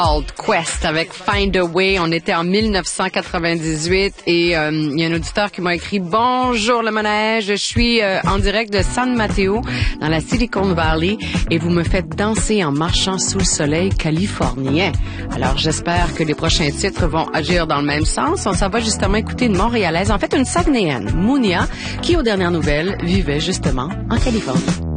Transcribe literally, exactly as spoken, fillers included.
Old Quest avec Find a Way. On était en mille neuf cent quatre-vingt-dix-huit et il euh, y a un auditeur qui m'a écrit « Bonjour le manège, je suis euh, en direct de San Mateo dans la Silicon Valley et vous me faites danser en marchant sous le soleil californien. » Alors j'espère que les prochains titres vont agir dans le même sens. On s'en va justement écouter une Montréalaise, en fait une Saguenayenne, Mounia, qui aux dernières nouvelles vivait justement en Californie.